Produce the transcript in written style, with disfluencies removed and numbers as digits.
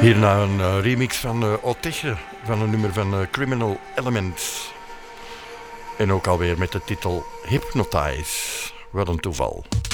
Hierna een remix van Oteche, van een nummer van Criminal Elements. En ook alweer met de titel Hypnotize. Wat een toeval.